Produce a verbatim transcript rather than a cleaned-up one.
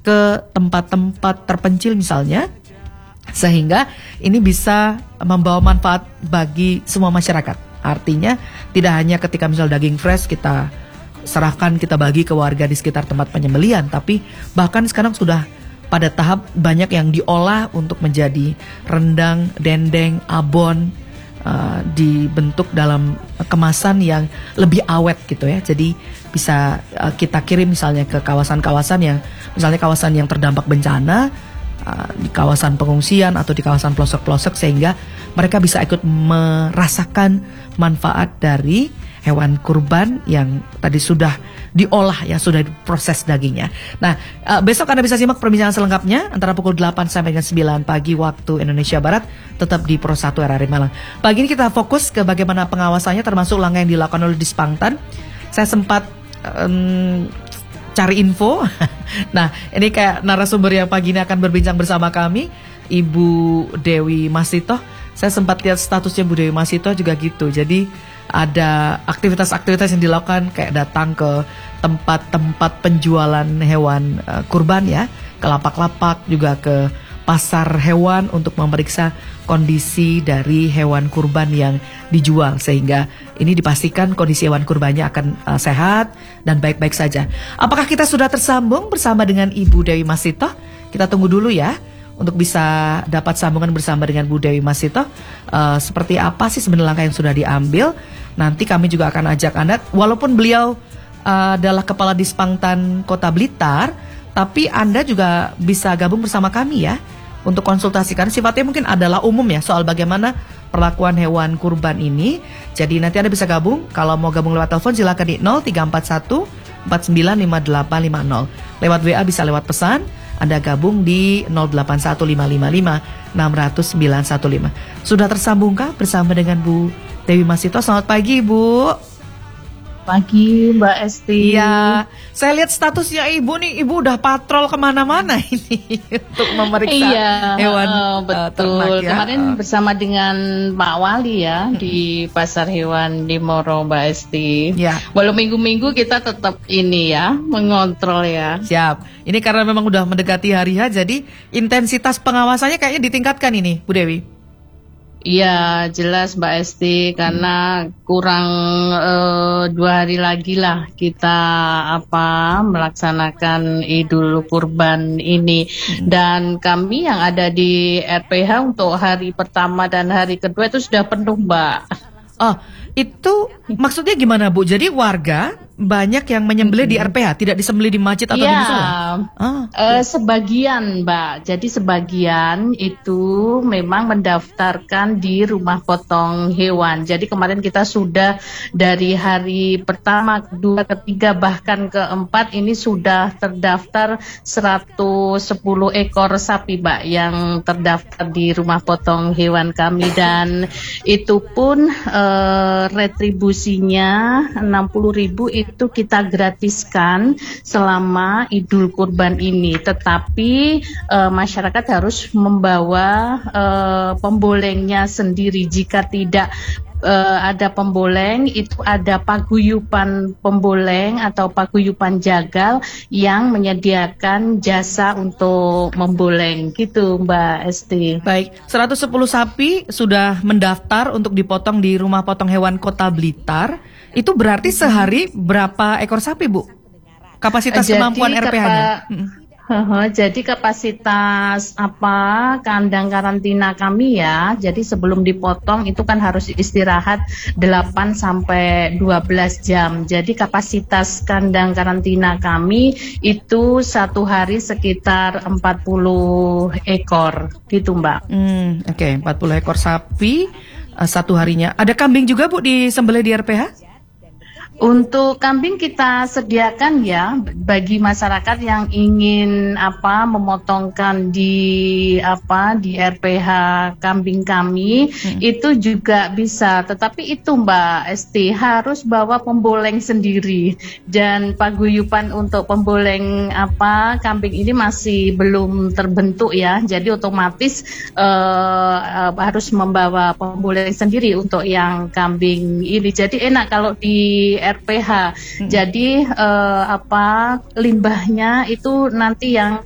ke tempat-tempat terpencil misalnya, sehingga ini bisa membawa manfaat bagi semua masyarakat. Artinya tidak hanya ketika misal daging fresh kita serahkan, kita bagi ke warga di sekitar tempat penyembelihan, tapi bahkan sekarang sudah pada tahap banyak yang diolah untuk menjadi rendang, dendeng, abon, uh, dibentuk dalam kemasan yang lebih awet gitu ya. Jadi bisa uh, kita kirim misalnya ke kawasan-kawasan yang misalnya kawasan yang terdampak bencana, uh, di kawasan pengungsian atau di kawasan pelosok-pelosok, sehingga mereka bisa ikut merasakan manfaat dari hewan kurban yang tadi sudah diolah, yang sudah diproses dagingnya. Nah, uh, besok Anda bisa simak perbincangan selengkapnya antara pukul delapan sampai dengan sembilan pagi waktu Indonesia Barat, tetap di Pro satu R R I Malang. Pagi ini kita fokus ke bagaimana pengawasannya, termasuk langkah yang dilakukan oleh Dispangtan. Saya sempat um, cari info. Nah, ini kayak narasumber yang pagi ini akan berbincang bersama kami, Ibu Dewi Masito. Saya sempat lihat statusnya Bu Dewi Masito juga gitu. Jadi ada aktivitas-aktivitas yang dilakukan kayak datang ke tempat-tempat penjualan hewan uh, kurban ya, ke lapak-lapak, juga ke pasar hewan untuk memeriksa kondisi dari hewan kurban yang dijual, sehingga ini dipastikan kondisi hewan kurbannya akan uh, sehat dan baik-baik saja. Apakah kita sudah tersambung bersama dengan Ibu Dewi Masito? Kita tunggu dulu ya untuk bisa dapat sambungan bersama dengan Bu Dewi Masito. Uh, seperti apa sih sebenarnya langkah yang sudah diambil? Nanti kami juga akan ajak Anda, walaupun beliau uh, adalah Kepala Dispangtan Kota Blitar, tapi Anda juga bisa gabung bersama kami ya untuk konsultasikan. Sifatnya mungkin adalah umum ya, soal bagaimana perlakuan hewan kurban ini. Jadi nanti Anda bisa gabung. Kalau mau gabung lewat telepon silakan di nol tiga empat satu empat sembilan lima delapan lima nol. Lewat W A bisa lewat pesan. Anda gabung di nol delapan satu lima lima lima enam nol nol sembilan satu lima. Sudah tersambungkah bersama dengan Bu Dewi Masito? Selamat pagi, Bu. Pagi, Mbak Esti. Iya, saya lihat statusnya Ibu nih, Ibu udah patrol kemana-mana ini untuk memeriksa iya, hewan uh, betul. Uh, ternak ya. Kemarin uh. bersama dengan Pak Wali ya hmm. di Pasar Hewan di Moro, Mbak Esti. Ya. Walau minggu-minggu kita tetap ini ya, mengontrol ya. Siap. Ini karena memang udah mendekati hari H, jadi intensitas pengawasannya kayaknya ditingkatkan ini, Bu Dewi. Iya, jelas Mbak Esti, karena kurang uh, dua hari lagi lah kita apa melaksanakan Idul Kurban ini. Dan kami yang ada di R P H untuk hari pertama dan hari kedua itu sudah penuh, Mbak. Oh, itu maksudnya gimana, Bu? Jadi warga banyak yang menyembelih di R P H, tidak disembelih di masjid atau ya, di musola? Ah, uh, sebagian, Mbak. Jadi sebagian itu memang mendaftarkan di rumah potong hewan. Jadi kemarin kita sudah dari hari pertama, kedua, ketiga, bahkan keempat ini sudah terdaftar seratus sepuluh ekor sapi, Mbak, yang terdaftar di rumah potong hewan kami. Dan itu pun uh, retribusinya enam puluh ribu itu kita gratiskan selama Idul Kurban ini. Tetapi e, masyarakat harus membawa e, pembolengnya sendiri. Jika tidak e, ada pemboleng, itu ada paguyupan pemboleng atau paguyupan jagal yang menyediakan jasa untuk memboleng. Gitu, Mbak Esti. Baik, seratus sepuluh sapi sudah mendaftar untuk dipotong di rumah potong hewan Kota Blitar. Itu berarti sehari berapa ekor sapi, Bu? Kapasitas jadi, kemampuan R P H-nya? Uh, jadi kapasitas apa kandang karantina kami ya. Jadi sebelum dipotong itu kan harus istirahat delapan sampai dua belas jam. Jadi kapasitas kandang karantina kami itu satu hari sekitar empat puluh ekor gitu, Mbak. Hmm, oke, okay. empat puluh ekor sapi uh, satu harinya. Ada kambing juga, Bu, disembelih di R P H? Untuk kambing kita sediakan ya bagi masyarakat yang ingin apa memotongkan di apa di R P H kambing kami hmm. itu juga bisa. Tetapi itu Mbak Esti harus bawa pemboleng sendiri dan paguyupan untuk pemboleng apa kambing ini masih belum terbentuk ya. Jadi otomatis uh, uh, harus membawa pemboleng sendiri untuk yang kambing ini. Jadi enak kalau di R P H. Hmm. Jadi uh, apa limbahnya itu nanti yang